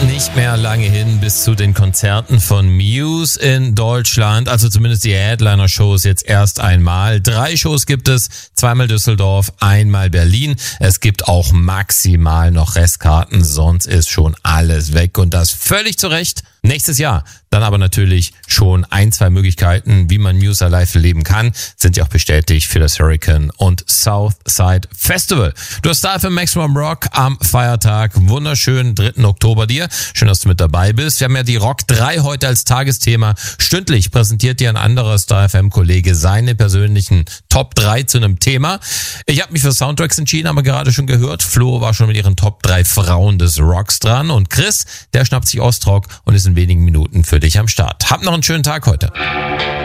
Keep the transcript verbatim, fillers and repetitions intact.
nicht mehr lange hin bis zu den Konzerten von Muse in Deutschland. Also zumindest die Headliner-Shows jetzt erst einmal. Drei Shows gibt es, zweimal Düsseldorf, einmal Berlin. Es gibt auch maximal noch Restkarten, sonst ist schon alles weg und das völlig zu Recht. Nächstes Jahr dann aber natürlich schon ein, zwei Möglichkeiten, wie man Muse live erleben kann, sind ja auch bestätigt für das Hurricane und Southside Festival. Du hast da für Maximum Rock am Feiertag. Wunderschönen dritten Oktober dir. Schön, dass du mit dabei bist. Wir haben ja die Rock drei heute als Tagesthema. Stündlich präsentiert dir ein anderer Star F M-Kollege seine persönlichen Top drei zu einem Thema. Ich habe mich für Soundtracks entschieden, haben wir gerade schon gehört. Flo war schon mit ihren Top drei Frauen des Rocks dran und Chris, der schnappt sich Ostrock und ist in wenigen Minuten für dich am Start. Hab noch einen schönen Tag heute.